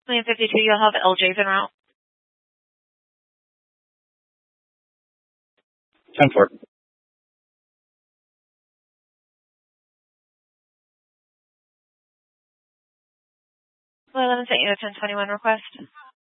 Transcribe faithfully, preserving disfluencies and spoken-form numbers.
Lane fifty-two, you'll have L Js en route. ten four. Well, eleven sent you a ten twenty-one request.